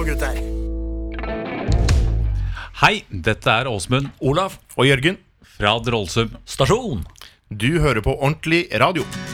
gutter. Hei, dette er Åsmund Olav og Jørgen fra Drollsum Stasjon. Du hører på Ordentlig Radio.